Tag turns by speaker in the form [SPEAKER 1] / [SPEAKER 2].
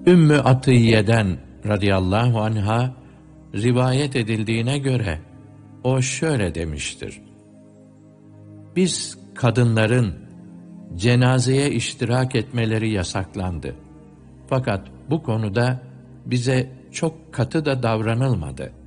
[SPEAKER 1] Ümmü Atiyye'den radıyallahu anha rivayet edildiğine göre o şöyle demiştir: biz kadınların cenazeye iştirak etmeleri yasaklandı. Fakat bu konuda bize çok katı da davranılmadı.